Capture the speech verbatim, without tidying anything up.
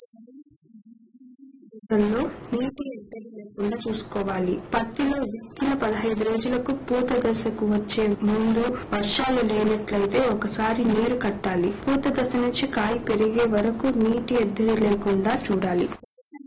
దశల్లో నీటి ఎద్దడి లేకుండా చూసుకోవాలి. పత్తిలో విత్తిన పదహైదు రోజులకు పూత దశకు వచ్చే ముందు వర్షాలు లేనట్లయితే ఒకసారి నీరు కట్టాలి. పూత దశ నుంచి కాయ పెరిగే వరకు నీటి ఎద్దడి లేకుండా చూడాలి.